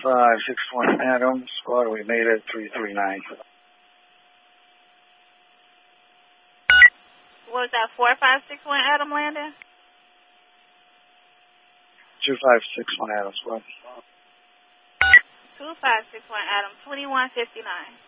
2561 Adam, squad, we made it 339. What was that, 4561 Adam landing? 2561 Adam, squad. 2561 Adam, 2159.